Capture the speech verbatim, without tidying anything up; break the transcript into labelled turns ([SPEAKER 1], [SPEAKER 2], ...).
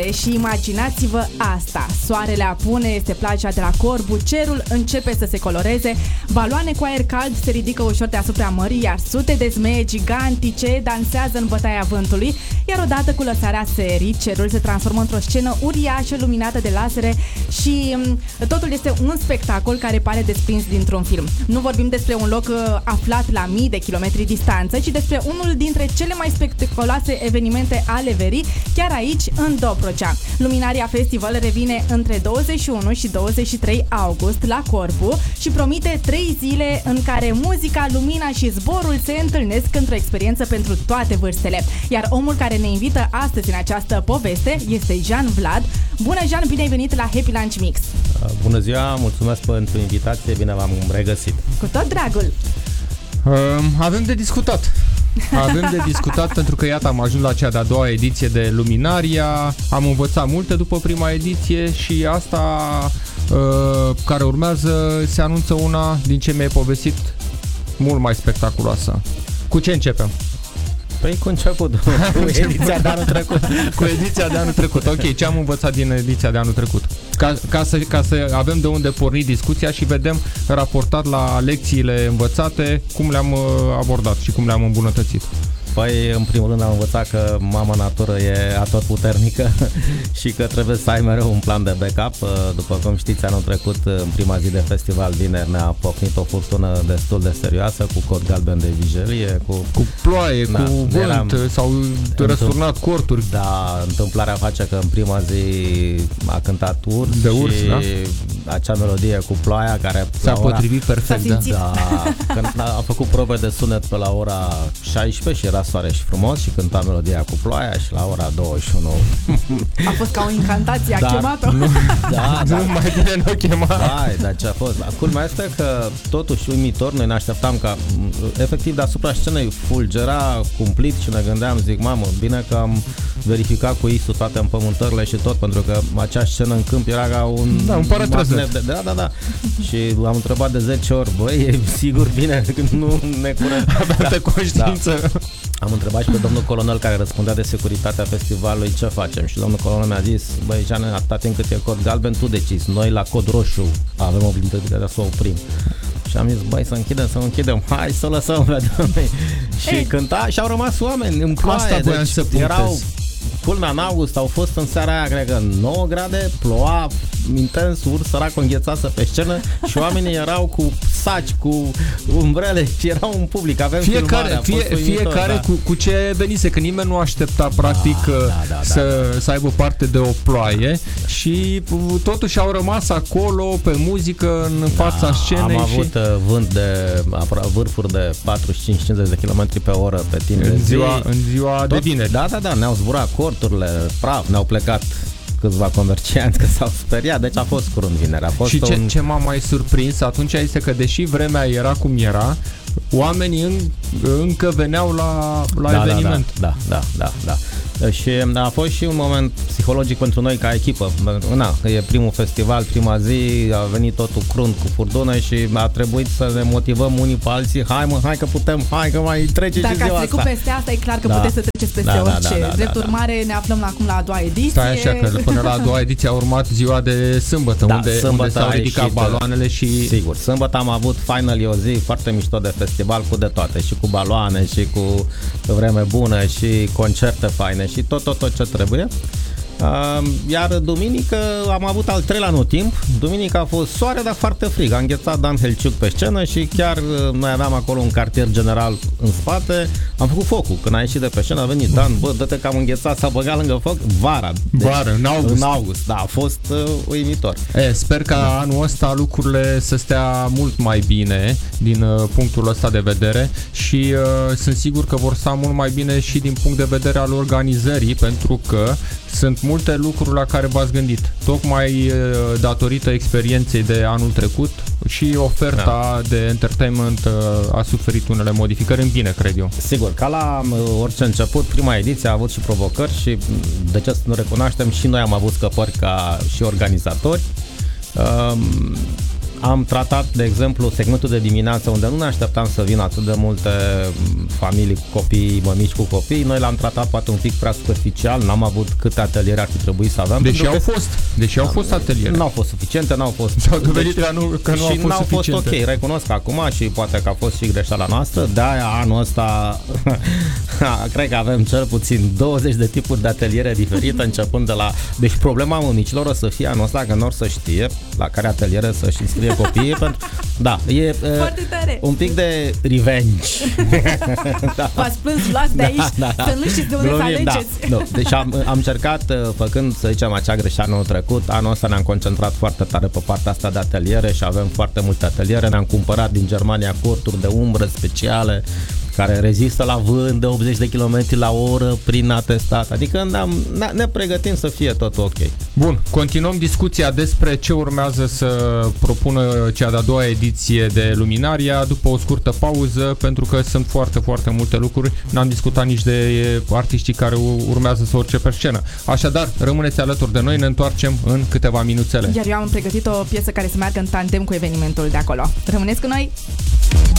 [SPEAKER 1] Și imaginați-vă asta, soarele apune, este plaja de la Corbu, cerul începe să se coloreze, baloane cu aer cald se ridică ușor deasupra mării, iar sute de zmeie gigantice dansează în bătaia vântului, iar odată cu lăsarea serii, cerul se transformă într-o scenă uriașă luminată de lasere și m- totul este un spectacol care pare desprins dintr-un film. Nu vorbim despre un loc uh, aflat la mii de kilometri distanță, ci despre unul dintre cele mai spectaculoase evenimente ale verii, chiar aici, în Dobrogea. Luminaria Festival revine între douăzeci și unu și douăzeci și trei august la Corbu și promite trei zile în care muzica, lumina și zborul se întâlnesc într-o experiență pentru toate vârstele. Iar omul care ne invită astăzi în această poveste este Jean Vlad. Bună, Jean, bine ai venit la Happy Lunch Mix!
[SPEAKER 2] Bună ziua, mulțumesc pentru invitație, bine v-am regăsit!
[SPEAKER 1] Cu tot dragul!
[SPEAKER 3] Uh, avem de discutat. Avem de discutat pentru că iată am ajuns la cea de-a doua ediție de Luminaria. Am învățat multe după prima ediție și asta uh, care urmează se anunță una din ce mi-ai povestit mult mai spectaculoasă. Cu ce începem?
[SPEAKER 2] Păi cu începutul, cu ediția de anul trecut.
[SPEAKER 3] Cu ediția de anul trecut. Ok, ce am învățat din ediția de anul trecut? Ca, ca, să, ca să avem de unde porni discuția și vedem raportat la lecțiile învățate cum le-am abordat și cum le-am îmbunătățit.
[SPEAKER 2] Păi, în primul rând am învățat că mama natură e atotputernică și că trebuie să ai mereu un plan de backup. După cum știți, anul trecut, în prima zi de festival, vineri, ne-a pocnit o furtună destul de serioasă, cu cod galben de vijelie, cu...
[SPEAKER 3] Cu ploaie, da, cu vânt, eram... s-au răsturnat corturi.
[SPEAKER 2] Da, întâmplarea face că în prima zi a cântat urs,
[SPEAKER 3] de urs,
[SPEAKER 2] și
[SPEAKER 3] da?
[SPEAKER 2] acea melodie cu ploaia care...
[SPEAKER 3] S-a potrivit ora... perfect, da.
[SPEAKER 2] Da, când a făcut probe de sunet pe la ora șaisprezece și era soare și frumos și cânta melodia cu ploaia și la ora douăzeci și unu
[SPEAKER 1] a fost ca o incantație, a
[SPEAKER 2] da,
[SPEAKER 1] chemat-o.
[SPEAKER 2] Nu, da,
[SPEAKER 3] nu
[SPEAKER 2] da,
[SPEAKER 3] mai bine nu chema.
[SPEAKER 2] Da, dar ce a fost. Culmea este că totuși uimitor, noi ne așteptam ca efectiv deasupra scenei fulgera cumplit și ne gândeam, zic, mamă, bine că am verificat cu I S U toate împământările și tot, pentru că acea scenă în câmp era ca un...
[SPEAKER 3] Da, un paratrezet.
[SPEAKER 2] De, da, da, da. Și am întrebat de zece ori, băi, e sigur bine că nu ne curăm.
[SPEAKER 3] Aveam conștiință.
[SPEAKER 2] Da. Am întrebat și pe domnul colonel care răspundea de securitatea festivalului ce facem și domnul colonel mi-a zis, băi, Jean, atâta timp cât e cod galben, tu decizi, noi la cod roșu avem obligația să o oprim. Și am zis, băi, să închidem, să închidem, hai să lăsăm, vedem. Și cânta și au rămas oameni în ploaie.
[SPEAKER 3] Asta voiam să punctez.
[SPEAKER 2] Erau, culmea, în august, au fost în seara aia, cred că nouă grade, ploua intens, urs sărac înghețase pe scenă și oamenii erau cu saci, cu umbrele și erau un public, avem
[SPEAKER 3] fiecare,
[SPEAKER 2] filmare,
[SPEAKER 3] fie, fiecare da. cu, cu ce venise, că nimeni nu aștepta practic da, da, da, să, da. să aibă parte de o ploaie și totuși au rămas acolo pe muzică în fața
[SPEAKER 2] da,
[SPEAKER 3] scenei.
[SPEAKER 2] Am
[SPEAKER 3] și...
[SPEAKER 2] avut vânt de vârfuri de patruzeci și cinci cincizeci de kilometri pe oră pe timp
[SPEAKER 3] în
[SPEAKER 2] de
[SPEAKER 3] ziua,
[SPEAKER 2] zi.
[SPEAKER 3] În ziua de vineri.
[SPEAKER 2] Da, da, da, ne-au zburat corturile, praf, ne-au plecat câțiva comercianți că s-au speriat, deci a fost curând vineri. A fost
[SPEAKER 3] și ce,
[SPEAKER 2] un...
[SPEAKER 3] ce m-a mai surprins atunci este că deși vremea era cum era, oamenii în, încă veneau la, la
[SPEAKER 2] da,
[SPEAKER 3] eveniment.
[SPEAKER 2] Da, da, da, da, da. Și a fost și un moment psihologic pentru noi ca echipă. Na, e primul festival, prima zi, a venit totul crunt cu furdună și a trebuit să ne motivăm unii pe alții. Hai mă, hai că putem, hai că mai trece și ziua asta.
[SPEAKER 1] Dacă ați trecut peste asta, e clar că
[SPEAKER 2] da.
[SPEAKER 1] puteți să treceți peste
[SPEAKER 2] da,
[SPEAKER 1] orice.
[SPEAKER 2] Da, da, da,
[SPEAKER 1] Drept
[SPEAKER 2] da,
[SPEAKER 1] urmare,
[SPEAKER 2] da.
[SPEAKER 1] ne aflăm acum la a doua ediție.
[SPEAKER 3] Stai așa, că până la a doua ediție a urmat ziua de sâmbătă,
[SPEAKER 2] da,
[SPEAKER 3] unde,
[SPEAKER 2] sâmbătă
[SPEAKER 3] unde s-au ridicat baloanele și...
[SPEAKER 2] Sigur, sâmbătă am avut finally o zi foarte mișto de festival cu de toate, și cu baloane, și cu vreme bună, și concerte faine, și tot, tot, tot ce trebuie. Iar duminică am avut al treilea anotimp. Duminică a fost soare, dar foarte frig. A înghețat Dan Helciuc pe scenă și chiar noi aveam acolo un cartier general în spate. Am făcut focul. Când a ieșit de pe scenă a venit Dan, bă, dă-te că am înghețat, s-a băgat lângă foc. Vara. Deci,
[SPEAKER 3] Vară, în august.
[SPEAKER 2] În august, da, a fost uh, uimitor.
[SPEAKER 3] E, sper ca da. anul ăsta lucrurile să stea mult mai bine din uh, punctul ăsta de vedere și uh, sunt sigur că vor sta mult mai bine și din punct de vedere al organizării, pentru că sunt multe lucruri la care v-ați gândit, tocmai datorită experienței de anul trecut și oferta da. de entertainment a suferit unele modificări în bine, cred eu.
[SPEAKER 2] Sigur, ca la orice început, prima ediție a avut și provocări și de ce să nu recunoaștem, și noi am avut scăpări ca și organizatori. am tratat, de exemplu, segmentul de dimineață, unde nu ne așteptam să vină atât de multe familii cu copii, mămici cu copii. Noi l-am tratat poate un pic prea superficial, n-am avut câte ateliere ar fi trebuit să avem.
[SPEAKER 3] Deși au
[SPEAKER 2] că,
[SPEAKER 3] fost, deși au fost ateliere.
[SPEAKER 2] Nu au fost suficiente, n-au fost.
[SPEAKER 3] S-au dovedit deci, că nu, că nu au fost
[SPEAKER 2] n-au
[SPEAKER 3] suficiente.
[SPEAKER 2] fost ok, recunosc acum și poate că a fost și greșeala noastră. De-aia anul ăsta cred că avem cel puțin douăzeci de tipuri de ateliere diferite, începând de la... Deci problema mămicilor o să fie anul ăsta că nu or să știe la care ateliere să-și înscrie copiii. pentru... Da, e
[SPEAKER 1] tare.
[SPEAKER 2] Un pic de revenge.
[SPEAKER 1] Da. V-ați plâns, luați de aici, da, da, da. Să nu știți de unde Glumim, să alegeți. Da. No, deci am, am încercat, făcând, să zicem, acea greșeală anul trecut, anul ăsta ne-am concentrat foarte tare pe partea asta de ateliere și avem foarte multe ateliere. Ne-am cumpărat din Germania corturi de umbră speciale care rezistă la vânt de optzeci de kilometri la oră prin atestat. Adică ne-am, ne pregătim să fie tot ok.
[SPEAKER 3] Bun, continuăm discuția despre ce urmează să propună cea de-a doua ediție de Luminaria după o scurtă pauză, pentru că sunt foarte, foarte multe lucruri. N-am discutat nici de artiștii care urmează să urce pe scenă. Așadar, rămâneți alături de noi, ne întoarcem în câteva minuțele.
[SPEAKER 1] Iar eu am pregătit o piesă care să meargă în tandem cu evenimentul de acolo. Rămâneți cu noi!